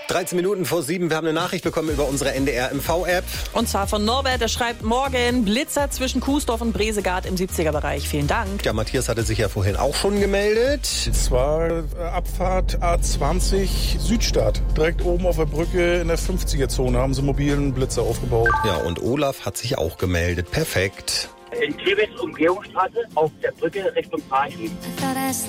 13 Minuten vor 7. Wir haben eine Nachricht bekommen über unsere NDR MV-App. Und zwar von Norbert, der schreibt: Morgen Blitzer zwischen Kuesdorf und Bresegard im 70er-Bereich. Vielen Dank. Ja, Matthias hatte sich ja vorhin auch schon gemeldet. Es war Abfahrt A20 Südstadt. Direkt oben auf der Brücke in der 50er-Zone haben sie mobilen Blitzer aufgebaut. Ja, und Olaf hat sich auch gemeldet. Perfekt. In Klebitz, Umgehungsstraße, auf der Brücke Richtung Parchim.